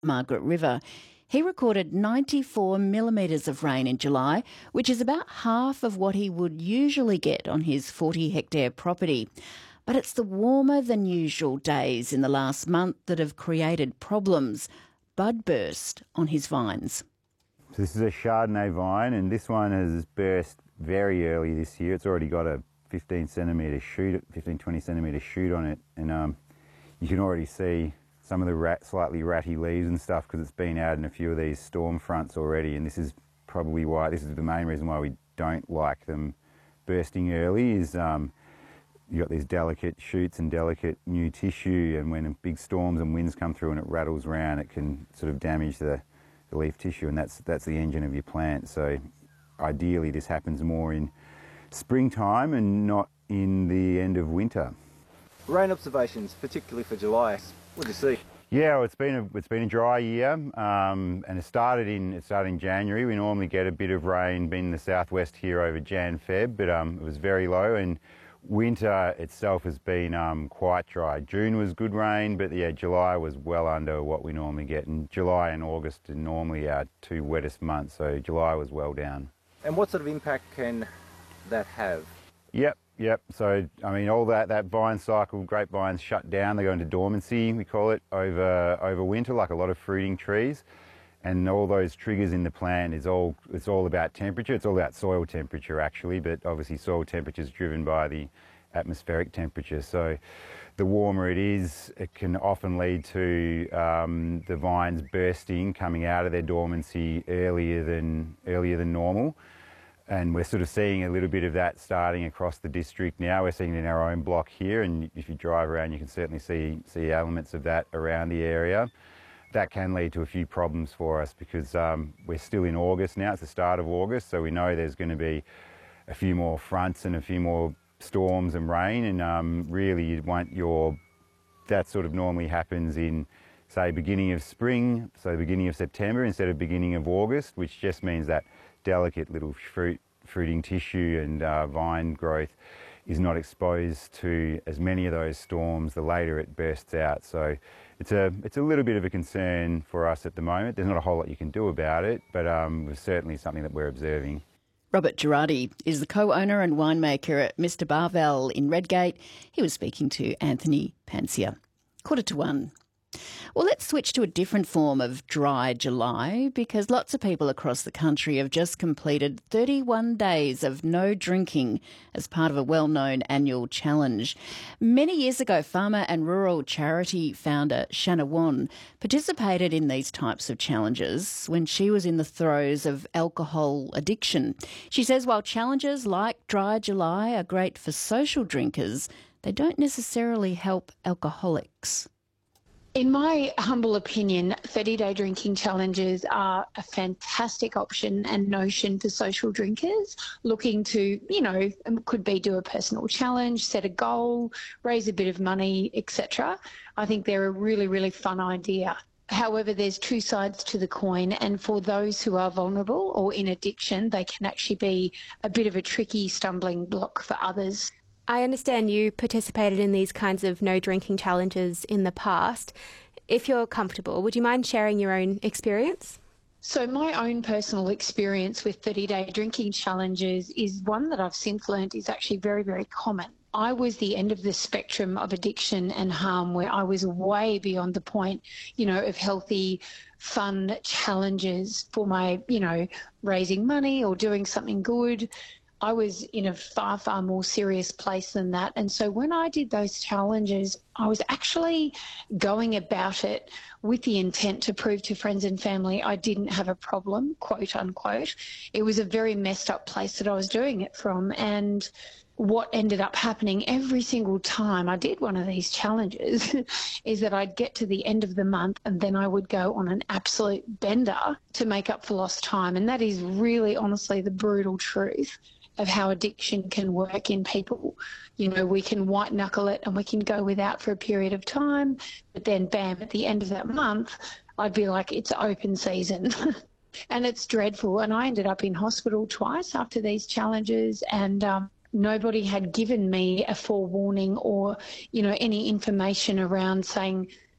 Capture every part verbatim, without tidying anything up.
Margaret River. He recorded ninety-four millimetres of rain in July, which is about half of what he would usually get on his forty hectare property. But it's the warmer than usual days in the last month that have created problems. Bud burst on his vines. So this is a Chardonnay vine, and this one has burst very early this year. It's already got a fifteen centimetre shoot, fifteen, twenty centimetre shoot on it, and um, you can already see some of the rat, slightly ratty leaves and stuff because it's been out in a few of these storm fronts already, and this is probably why, this is the main reason why we don't like them bursting early is um, you've got these delicate shoots and delicate new tissue, and when big storms and winds come through and it rattles around, it can sort of damage the, the leaf tissue, and that's, that's the engine of your plant. So ideally this happens more in springtime and not in the end of winter. Rain observations, particularly for July, what do you see? Yeah, well, it's been a it's been a dry year, um, and it started in it started in January. We normally get a bit of rain in the southwest here over Jan Feb, but um, it was very low. And winter itself has been um, quite dry. June was good rain, but yeah, July was well under what we normally get. And July and August are normally our two wettest months, so July was well down. And what sort of impact can that have? Yep. Yep, so I mean all that, that vine cycle, grapevines shut down, they go into dormancy, we call it, over over winter, like a lot of fruiting trees. And all those triggers in the plant is all, it's all about temperature, it's all about soil temperature actually, but obviously soil temperature is driven by the atmospheric temperature. So the warmer it is, it can often lead to um, the vines bursting, coming out of their dormancy earlier than, earlier than normal. And we're sort of seeing a little bit of that starting across the district now. We're seeing it in our own block here, and if you drive around you can certainly see, see elements of that around the area. That can lead to a few problems for us because um, we're still in August now, it's the start of August, so we know there's going to be a few more fronts and a few more storms and rain, and um, really you want your, that sort of normally happens in, say, beginning of spring, so beginning of September instead of beginning of August, which just means that delicate little fruit, fruiting tissue and uh, vine growth is not exposed to as many of those storms the later it bursts out. So it's a, it's a little bit of a concern for us at the moment. There's not a whole lot you can do about it, but um, it's certainly something that we're observing. Robert Girardi is the co-owner and winemaker at Mister Barvel in Redgate. He was speaking to Anthony Pancia. Quarter to one. Well, let's switch to a different form of dry July because lots of people across the country have just completed thirty-one days of no drinking as part of a well-known annual challenge. Many years ago, farmer and rural charity founder Shanna Wan participated in these types of challenges when she was in the throes of alcohol addiction. She says while challenges like Dry July are great for social drinkers, they don't necessarily help alcoholics. In my humble opinion, thirty-day drinking challenges are a fantastic option and notion for social drinkers looking to, you know, could be do a personal challenge, set a goal, raise a bit of money, et cetera. I think they're a really, really fun idea. However, there's two sides to the coin, and for those who are vulnerable or in addiction, they can actually be a bit of a tricky stumbling block for others. I understand you participated in these kinds of no drinking challenges in the past. If you're comfortable, would you mind sharing your own experience? So my own personal experience with thirty-day drinking challenges is one that I've since learned is actually very, very common. I was the end of the spectrum of addiction and harm where I was way beyond the point, you know, of healthy, fun challenges for my, you know, raising money or doing something good. I was in a far, far more serious place than that. And so when I did those challenges, I was actually going about it with the intent to prove to friends and family I didn't have a problem, quote unquote. It was a very messed up place that I was doing it from. And what ended up happening every single time I did one of these challenges is that I'd get to the end of the month and then I would go on an absolute bender to make up for lost time. And that is really, honestly, the brutal truth of how addiction can work in people. You know, we can white knuckle it and we can go without for a period of time, but then bam, at the end of that month, I'd be like, it's open season. And it's dreadful. And I ended up in hospital twice after these challenges, and um, nobody had given me a forewarning or, you know, any information around saying,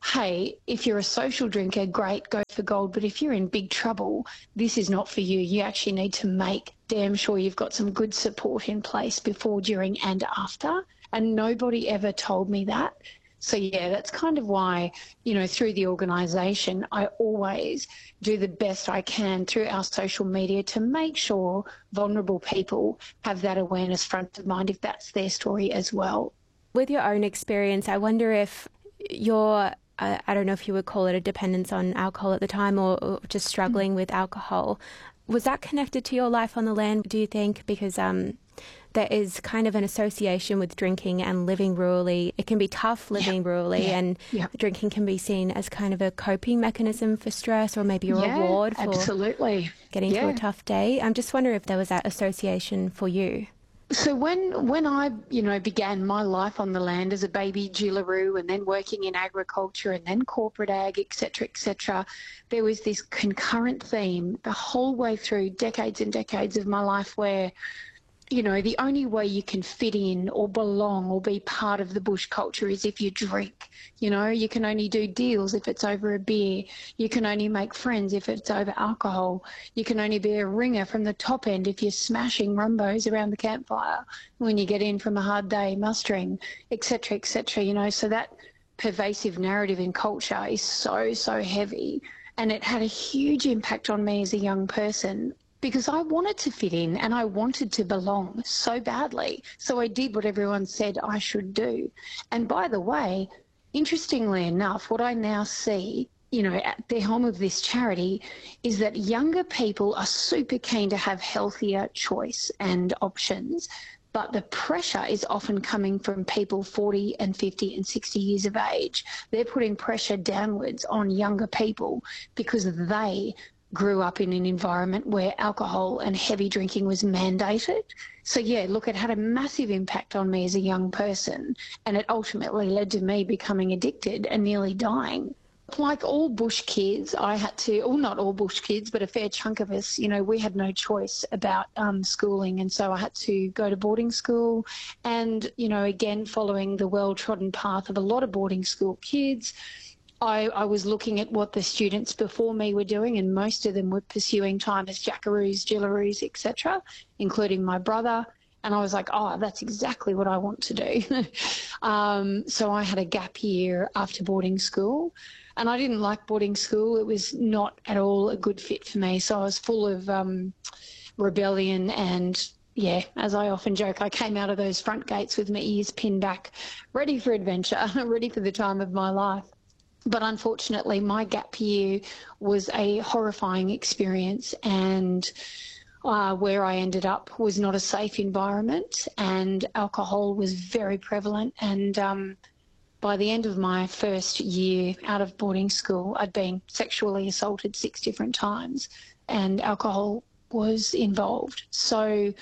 hey, if you're a social drinker, great, go for gold. But if you're in big trouble, this is not for you. You actually need to make damn sure you've got some good support in place before, during and after. And nobody ever told me that. So, yeah, that's kind of why, you know, through the organisation, I always do the best I can through our social media to make sure vulnerable people have that awareness front of mind if that's their story as well. With your own experience, I wonder if your, uh, I don't know if you would call it a dependence on alcohol at the time or, or just struggling mm. with alcohol, was that connected to your life on the land, do you think? Because um, there is kind of an association with drinking and living rurally. It can be tough living yeah. rurally yeah. and yeah. drinking can be seen as kind of a coping mechanism for stress or maybe a yeah, reward for absolutely. getting yeah. through a tough day. I'm just wondering if there was that association for you. So when when I, you know, began my life on the land as a baby Jillaroo and then working in agriculture and then corporate ag, et cetera, et cetera, there was this concurrent theme the whole way through decades and decades of my life where, you know, the only way you can fit in or belong or be part of the bush culture is if you drink. You know, you can only do deals if it's over a beer. You can only make friends if it's over alcohol. You can only be a ringer from the top end if you're smashing rumbos around the campfire when you get in from a hard day mustering, et cetera, et cetera. You know, so that pervasive narrative in culture is so, so heavy. And it had a huge impact on me as a young person, because I wanted to fit in and I wanted to belong so badly. So I did what everyone said I should do. And by the way, interestingly enough, what I now see, you know, at the helm of this charity is that younger people are super keen to have healthier choice and options. But the pressure is often coming from people forty and fifty and sixty years of age. They're putting pressure downwards on younger people because they grew up in an environment where alcohol and heavy drinking was mandated. So, yeah, look, it had a massive impact on me as a young person, and it ultimately led to me becoming addicted and nearly dying. Like all bush kids, I had to, or not all bush kids, but a fair chunk of us, you know, we had no choice about um, schooling. And so I had to go to boarding school and, you know, again, following the well-trodden path of a lot of boarding school kids, I, I was looking at what the students before me were doing, and most of them were pursuing time as jackaroos, jillaroos, et cetera, including my brother. And I was like, oh, that's exactly what I want to do. um, so I had a gap year after boarding school, and I didn't like boarding school. It was not at all a good fit for me. So I was full of um, rebellion and, yeah, as I often joke, I came out of those front gates with my ears pinned back, ready for adventure, ready for the time of my life. But unfortunately, my gap year was a horrifying experience, and uh, where I ended up was not a safe environment, and alcohol was very prevalent. And um, by the end of my first year out of boarding school, I'd been sexually assaulted six different times, and alcohol was involved. So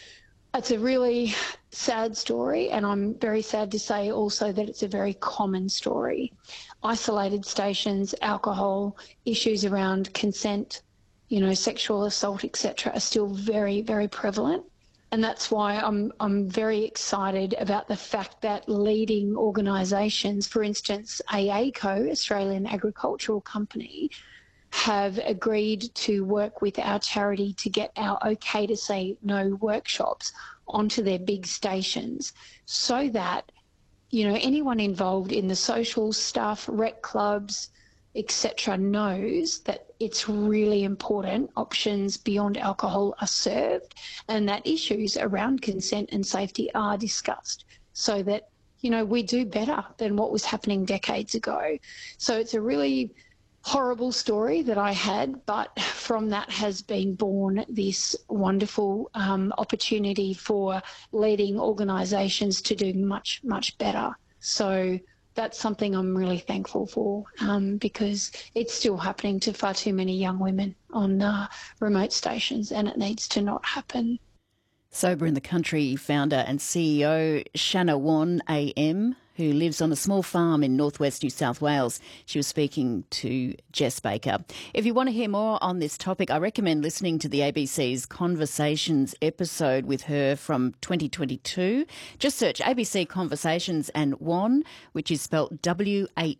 it's a really sad story, and I'm very sad to say also that it's a very common story. Isolated stations, alcohol, issues around consent, you know, sexual assault, et cetera, are still very, very prevalent. And that's why I'm I'm very excited about the fact that leading organisations, for instance, AACO, Australian Agricultural Company, have agreed to work with our charity to get our OK to Say No workshops onto their big stations, so that, you know, anyone involved in the social stuff, rec clubs, et cetera, knows that it's really important options beyond alcohol are served, and that issues around consent and safety are discussed, so that, you know, we do better than what was happening decades ago. So it's a really horrible story that I had, but from that has been born this wonderful um, opportunity for leading organisations to do much, much better. So that's something I'm really thankful for, um, because it's still happening to far too many young women on uh, remote stations, and it needs to not happen. Sober in the Country founder and C E O Shanna Wan A M, who lives on a small farm in northwest New South Wales. She was speaking to Jess Baker. If you want to hear more on this topic, I recommend listening to the A B C's Conversations episode with her from twenty twenty-two. Just search A B C Conversations and Wan, which is spelt W H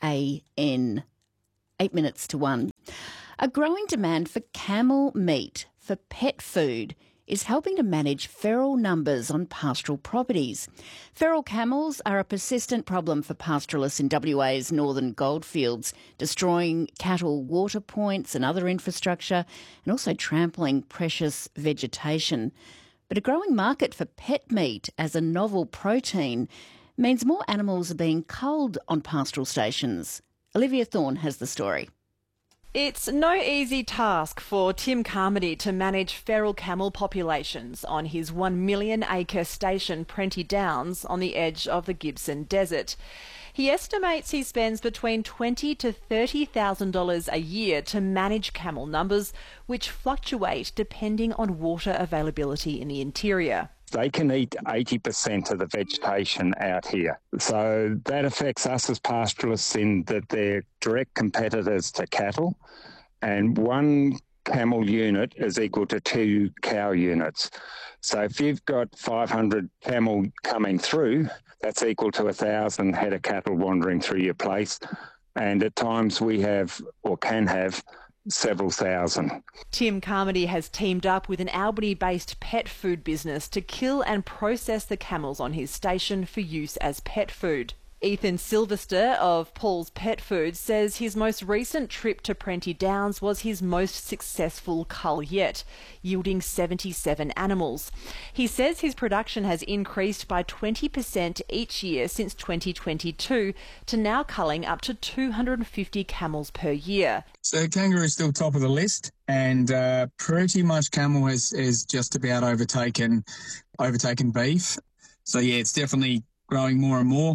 A N. Eight minutes to one. A growing demand for camel meat for pet food is helping to manage feral numbers on pastoral properties. Feral camels are a persistent problem for pastoralists in W A's northern goldfields, destroying cattle water points and other infrastructure, and also trampling precious vegetation. But a growing market for pet meat as a novel protein means more animals are being culled on pastoral stations. Olivia Thorne has the story. It's no easy task for Tim Carmody to manage feral camel populations on his one million acre station Prenty Downs on the edge of the Gibson Desert. He estimates he spends between twenty thousand to thirty thousand dollars a year to manage camel numbers, which fluctuate depending on water availability in the interior. They can eat eighty percent of the vegetation out here. So that affects us as pastoralists in that they're direct competitors to cattle, and one camel unit is equal to two cow units. So if you've got five hundred camel coming through, that's equal to one thousand head of cattle wandering through your place. And at times we have, or can have, several thousand. Tim Carmody has teamed up with an Albany-based pet food business to kill and process the camels on his station for use as pet food. Ethan Sylvester of Paul's Pet Food says his most recent trip to Prenty Downs was his most successful cull yet, yielding seventy-seven animals. He says his production has increased by twenty percent each year since twenty twenty-two to now culling up to two hundred fifty camels per year. So kangaroo is still top of the list, and uh, pretty much camel has, has just about overtaken overtaken beef. So yeah, it's definitely growing more and more.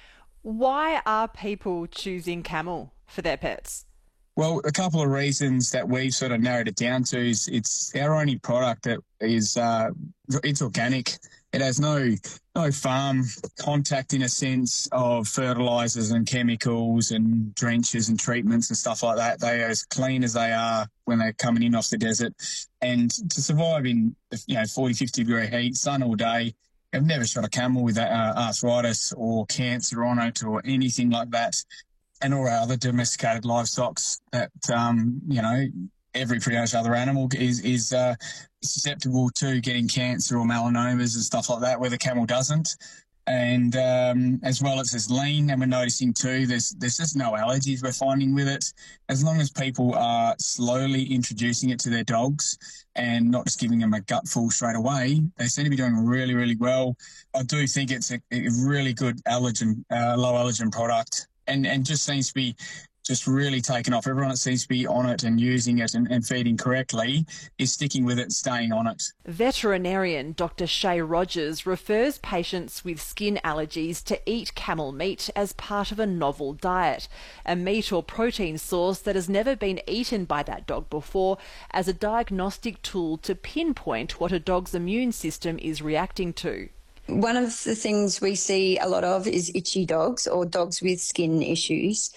Why are people choosing camel for their pets? Well, a couple of reasons that we've sort of narrowed it down to is it's our only product that is uh, it's organic. It has no no farm contact in a sense of fertilisers and chemicals and drenches and treatments and stuff like that. They are as clean as they are when they're coming in off the desert. And to survive in, you know, forty, fifty degree heat, sun all day, I've never shot a camel with uh, arthritis or cancer on it or anything like that. And all our other domesticated livestock that, um, you know, every pretty much other animal is, is uh, susceptible to getting cancer or melanomas and stuff like that, where the camel doesn't. And um, as well, it's as lean, and we're noticing too, there's there's just no allergies we're finding with it. As long as people are slowly introducing it to their dogs and not just giving them a gutful straight away, they seem to be doing really, really well. I do think it's a, a really good allergen, uh, low allergen product, and, and just seems to be just really taken off. Everyone that seems to be on it and using it and, and feeding correctly is sticking with it, staying on it. Veterinarian Doctor Shay Rogers refers patients with skin allergies to eat camel meat as part of a novel diet, a meat or protein source that has never been eaten by that dog before, as a diagnostic tool to pinpoint what a dog's immune system is reacting to. One of the things we see a lot of is itchy dogs or dogs with skin issues.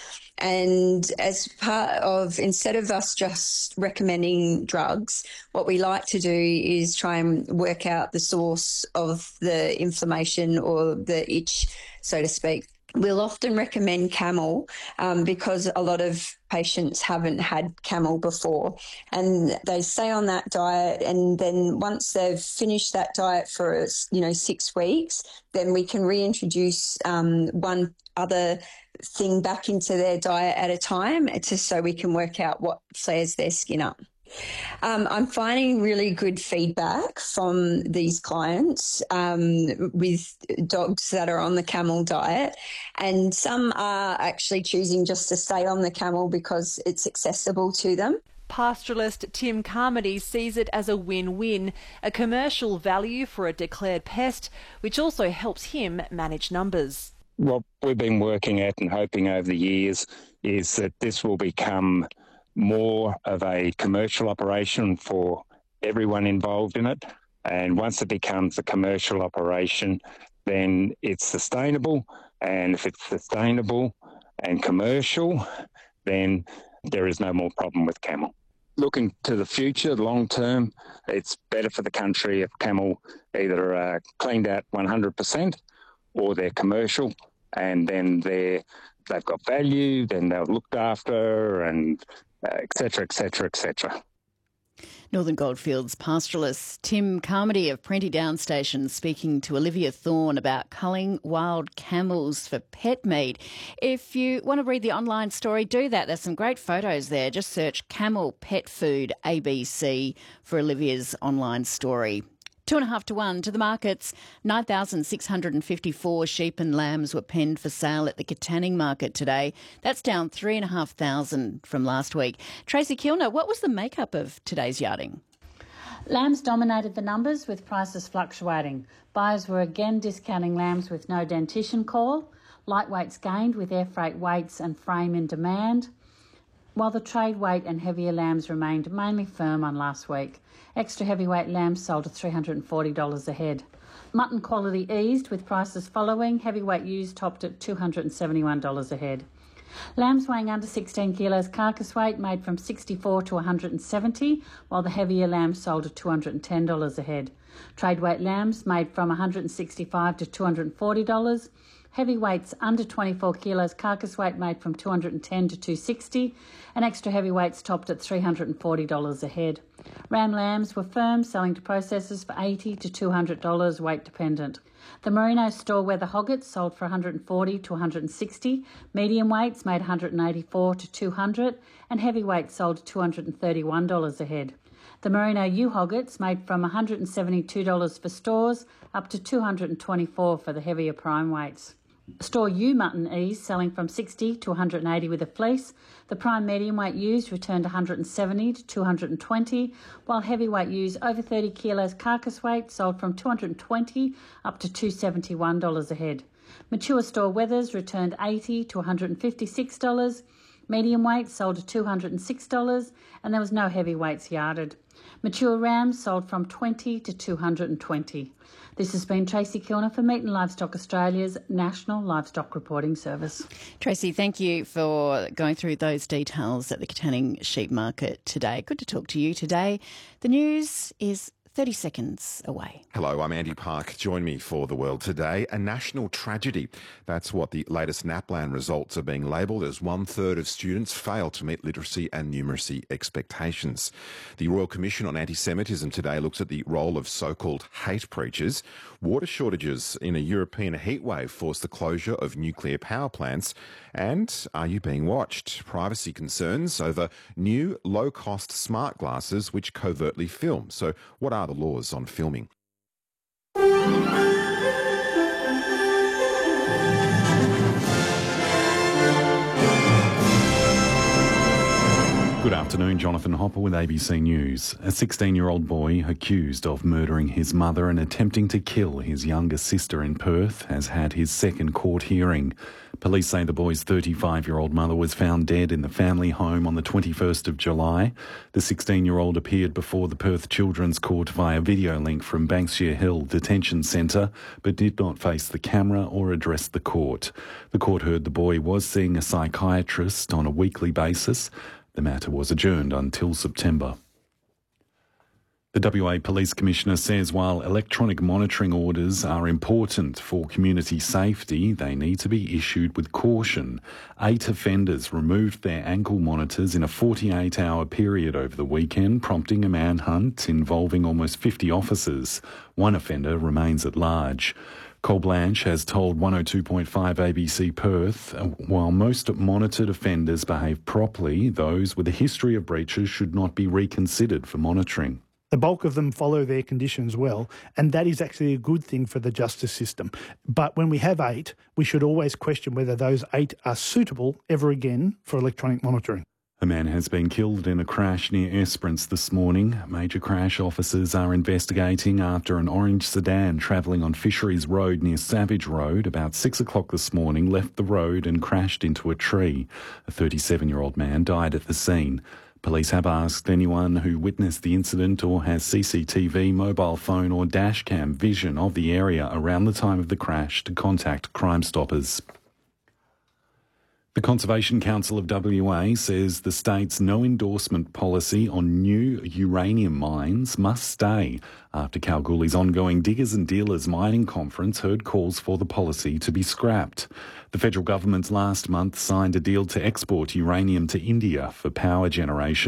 And as part of, instead of us just recommending drugs, what we like to do is try and work out the source of the inflammation or the itch, so to speak. We'll often recommend camel um, because a lot of patients haven't had camel before, and they stay on that diet, and then once they've finished that diet for, you know, six weeks, then we can reintroduce um, one other thing back into their diet at a time, just so we can work out what flares their skin up. Um, I'm finding really good feedback from these clients um, with dogs that are on the camel diet, and some are actually choosing just to stay on the camel because it's accessible to them. Pastoralist Tim Carmody sees it as a win-win, a commercial value for a declared pest, which also helps him manage numbers. What we've been working at and hoping over the years is that this will become more of a commercial operation for everyone involved in it. And once it becomes a commercial operation, then it's sustainable. And if it's sustainable and commercial, then there is no more problem with camel. Looking to the future, long term, it's better for the country if camel either are cleaned out one hundred percent or they're commercial, and then they're they've got value, then they're looked after, and uh, et cetera, et cetera, et cetera. Northern Goldfields pastoralist Tim Carmody of Prenty Down Station speaking to Olivia Thorne about culling wild camels for pet meat. If you want to read the online story, do that. There's some great photos there. Just search Camel Pet Food A B C for Olivia's online story. Two and a half to one to the markets. nine thousand six hundred fifty-four sheep and lambs were penned for sale at the Katanning market today. That's down three and a half thousand from last week. Tracy Kilner, what was the makeup of today's yarding? Lambs dominated the numbers with prices fluctuating. Buyers were again discounting lambs with no dentition call. Lightweights gained with air freight weights and frame in demand, while the trade weight and heavier lambs remained mainly firm on last week. Extra heavyweight lambs sold at three hundred forty dollars a head. Mutton quality eased with prices following. Heavyweight ewes topped at two hundred seventy-one dollars a head. Lambs weighing under sixteen kilos carcass weight made from sixty-four to one hundred seventy, while the heavier lambs sold at two hundred ten dollars a head. Trade weight lambs made from one hundred sixty-five to two hundred forty dollars. Heavyweights under twenty-four kilos carcass weight made from two hundred ten to two hundred sixty, and extra heavyweights topped at three hundred forty dollars a head. Ram lambs were firm, selling to processors for eighty to two hundred dollars, weight dependent. The Merino store weather hoggets sold for one hundred forty to one hundred sixty, medium weights made one hundred eighty-four to two hundred, and heavyweights sold at two hundred thirty-one dollars a head. The Merino ewe hoggets made from one hundred seventy-two dollars for stores up to two hundred twenty-four dollars for the heavier prime weights. Store ewe mutton ease selling from sixty to one hundred eighty with a fleece. The prime medium weight ewes returned one hundred seventy to two hundred twenty, while heavyweight ewes over thirty kilos carcass weight sold from two hundred twenty up to two hundred seventy-one dollars a head. Mature store wethers returned eighty to one hundred fifty-six dollars. Medium weights sold at two hundred six dollars, and there was no heavyweights yarded. Mature rams sold from twenty to two hundred twenty. This has been Tracy Kilner for Meat and Livestock Australia's National Livestock Reporting Service. Tracy, thank you for going through those details at the Katanning Sheep Market today. Good to talk to you today. The news is thirty seconds away. Hello, I'm Andy Park. Join me for The World Today. A national tragedy. That's what the latest NAPLAN results are being labelled as one-third of students fail to meet literacy and numeracy expectations. The Royal Commission on Anti-Semitism today looks at the role of so-called hate preachers. Water shortages in a European heatwave forced the closure of nuclear power plants. And are you being watched? Privacy concerns over new low-cost smart glasses which covertly film. So what are the laws on filming? Good afternoon, Jonathan Hopper with A B C News. A sixteen-year-old boy accused of murdering his mother and attempting to kill his younger sister in Perth has had his second court hearing. Police say the boy's thirty-five-year-old mother was found dead in the family home on the twenty-first of July. The sixteen-year-old appeared before the Perth Children's Court via video link from Banksia Hill Detention Centre, but did not face the camera or address the court. The court heard the boy was seeing a psychiatrist on a weekly basis. The matter was adjourned until September. The W A Police Commissioner says while electronic monitoring orders are important for community safety, they need to be issued with caution. Eight offenders removed their ankle monitors in a forty-eight hour period over the weekend, prompting a manhunt involving almost fifty officers. One offender remains at large. Cole Blanche has told one oh two point five A B C Perth, while most monitored offenders behave properly, those with a history of breaches should not be reconsidered for monitoring. The bulk of them follow their conditions well, and that is actually a good thing for the justice system. But when we have eight, we should always question whether those eight are suitable ever again for electronic monitoring. A man has been killed in a crash near Esperance this morning. Major crash officers are investigating after an orange sedan travelling on Fisheries Road near Savage Road about six o'clock this morning left the road and crashed into a tree. A thirty-seven-year-old man died at the scene. Police have asked anyone who witnessed the incident or has C C T V, mobile phone or dashcam vision of the area around the time of the crash to contact Crime Stoppers. The Conservation Council of W A says the state's no endorsement policy on new uranium mines must stay after Kalgoorlie's ongoing Diggers and Dealers mining conference heard calls for the policy to be scrapped. The federal government last month signed a deal to export uranium to India for power generation.